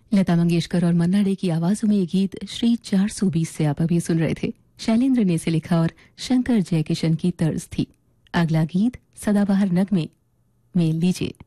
लता मंगेशकर और मन्ना डे की आवाजों में ये गीत श्री 420 से आप अभी सुन रहे थे। शैलेंद्र ने इसे लिखा और शंकर जयकिशन की तर्ज थी। अगला गीत सदाबहार नगमे में लीजिए।